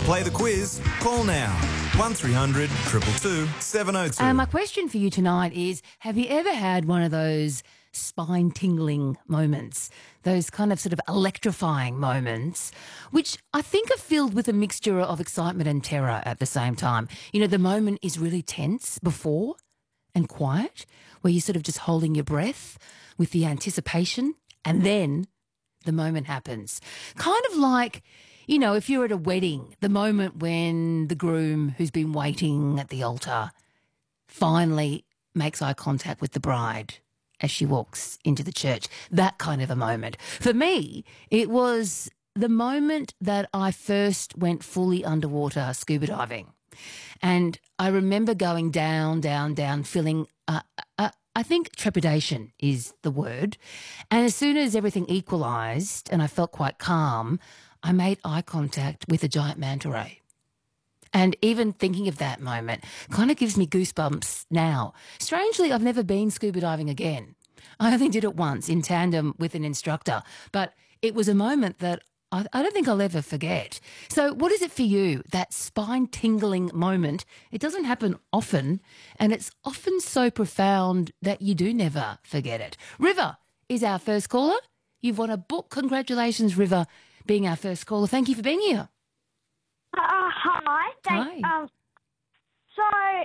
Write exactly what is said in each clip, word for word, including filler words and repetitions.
play the quiz, call now. one three hundred two two two seven oh two. Uh, my question for you tonight is, have you ever had one of those spine-tingling moments, those kind of sort of electrifying moments, which I think are filled with a mixture of excitement and terror at the same time? You know, the moment is really tense before and quiet, where you're sort of just holding your breath with the anticipation, and then the moment happens. Kind of like, you know, if you're at a wedding, the moment when the groom who's been waiting at the altar finally makes eye contact with the bride as she walks into the church, that kind of a moment. For me, it was the moment that I first went fully underwater scuba diving. And I remember going down, down, down, feeling, uh, uh, I think trepidation is the word. And as soon as everything equalised and I felt quite calm, I made eye contact with a giant manta ray. And even thinking of that moment kind of gives me goosebumps now. Strangely, I've never been scuba diving again. I only did it once in tandem with an instructor, but it was a moment that I, I don't think I'll ever forget. So what is it for you, that spine-tingling moment? It doesn't happen often, and it's often so profound that you do never forget it. River is our first caller. You've won a book. Congratulations, River, being our first caller. Thank you for being here. Uh, hi. Thanks. Hi. Um, so,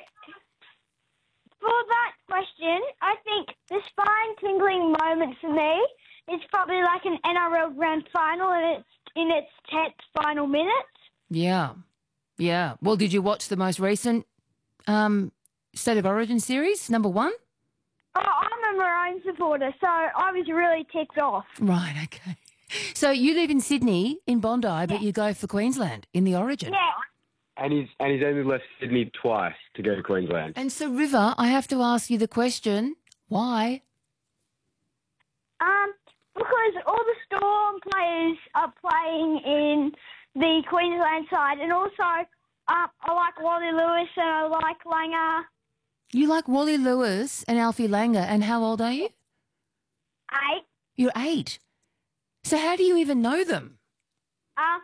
for that question, I think the spine-tingling moment for me is probably like an N R L Grand Final in its, in its tenth final minutes. Yeah, yeah. Well, did you watch the most recent um, State of Origin series, number one? Oh, I'm a Maroon supporter, so I was really ticked off. Right, okay. So you live in Sydney, in Bondi, but Yeah. you go for Queensland in the Origin. Yeah. And he's and he's only left Sydney twice to go to Queensland. And so, River, I have to ask you the question, why? Um, because all the Storm players are playing in the Queensland side, and also um, I like Wally Lewis and I like Langer. You like Wally Lewis and Alfie Langer, and how old are you? Eight. You're eight. So how do you even know them? Uh,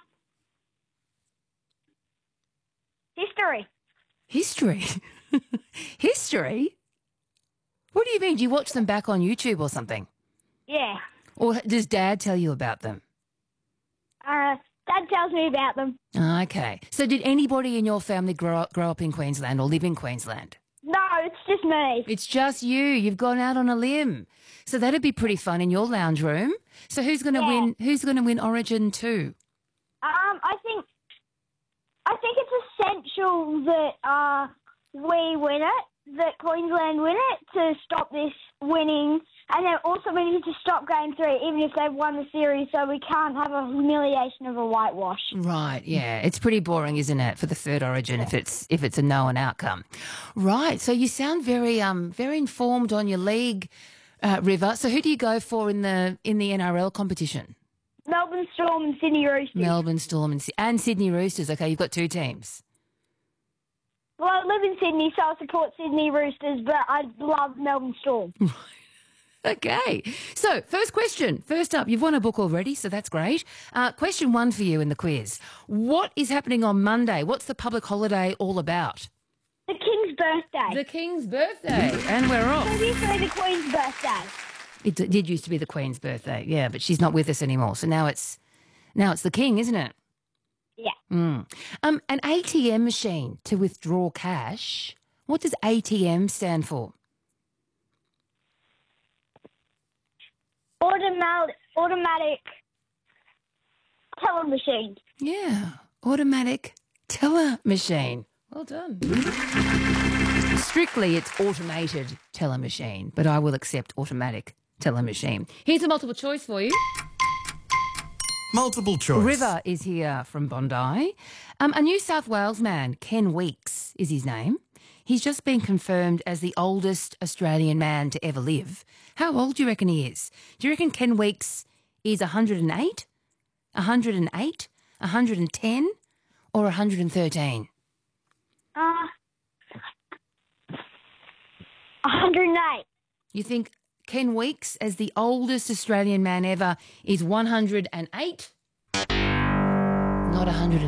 history. History? History? What do you mean? Do you watch them back on YouTube or something? Yeah. Or does Dad tell you about them? Uh, Dad tells me about them. Okay. So did anybody in your family grow up, grow up in Queensland or live in Queensland? No, it's just me. It's just you. You've gone out on a limb. So that'd be pretty fun in your lounge room. So who's going to Yeah. win? Who's going to win Origin two? Um, I think, I think it's essential that uh we win it, that Queensland win it to stop this winning, and then also we need to stop game three, even if they've won the series, so we can't have a humiliation of a whitewash. Right. Yeah. It's pretty boring, isn't it, for the third Origin if it's if it's a known outcome. Right. So you sound very um very informed on your league, uh, River. So who do you go for in the in the N R L competition? Melbourne Storm and Sydney Roosters. Melbourne Storm and, Sy- and Sydney Roosters. Okay, you've got two teams. Well, I live in Sydney, so I support Sydney Roosters, but I love Melbourne Storm. Okay. So, first question. First up, you've won a book already, so that's great. Uh, question one for you in the quiz. What is happening on Monday? What's the public holiday all about? The King's birthday. The King's birthday. And we're off. It used to be the Queen's birthday. It d- did used to be the Queen's birthday, yeah, but she's not with us anymore. So now it's now it's the King, isn't it? Yeah. Mm. Um, an A T M machine to withdraw cash. What does A T M stand for? Automatic, automatic teller machine. Yeah, automatic teller machine. Well done. Strictly, it's automated teller machine, but I will accept automatic teller machine. Here's a multiple choice for you. Multiple choice. River is here from Bondi. Um, a New South Wales man, Ken Weeks is his name. He's just been confirmed as the oldest Australian man to ever live. How old do you reckon he is? Do you reckon Ken Weeks is one hundred eight, one hundred eight, one hundred ten, or one hundred thirteen? Uh, one hundred eight. You think Ken Weeks, as the oldest Australian man ever, is one hundred eight? Not one hundred